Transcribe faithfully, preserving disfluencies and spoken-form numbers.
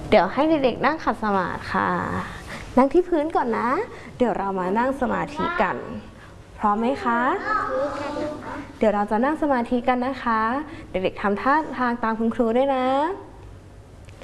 เดี๋ยวให้เด็กๆนั่งขัดสมาธิค่ะนั่งที่พื้นก่อนนะเดี๋ยวเรามานั่งสมาธิกันพร้อมไหมคะเดี๋ยวเราจะนั่งสมาธิกันนะคะเด็กๆทำท่าทางตามคุณครูด้วยนะ